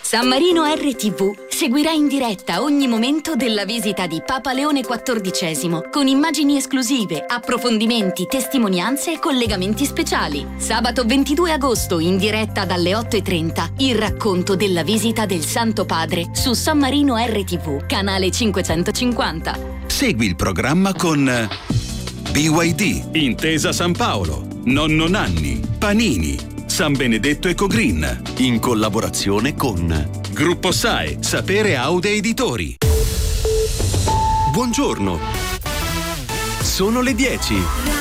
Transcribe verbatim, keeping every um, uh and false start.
San Marino R T V seguirà in diretta ogni momento della visita di Papa Leone quattordicesimo con immagini esclusive, approfondimenti, testimonianze e collegamenti speciali. Sabato ventidue agosto in diretta dalle otto e trenta il racconto della visita del Santo Padre su San Marino R T V, canale cinquecentocinquanta. Segui il programma con B Y D, Intesa San Paolo, Nonno Nanni, Panini, San Benedetto Ecogreen, in collaborazione con Gruppo S A E, Sapere Aude Editori. Buongiorno. Sono le dieci.